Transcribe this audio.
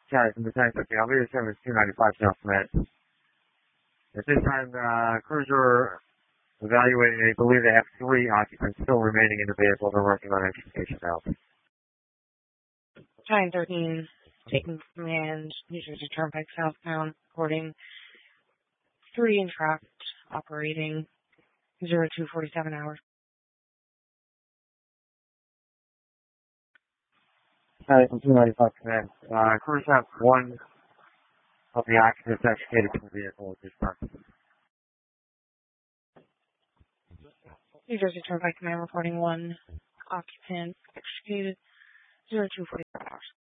Sorry, from the tank. Okay, I'll be service 295 South Command. At this time, cruiser evaluating, I believe they have 3 occupants still remaining in the vehicle. They're working on extrication now. Giant 13, taking command, New Jersey Turnpike southbound, reporting 3 entrapped, operating 0247 hours. Hi, from 295 Command. Cruise have 1 of the occupants extricated from the vehicle at this time. New Jersey Turnpike Command reporting 1 occupant extricated 0247 hours.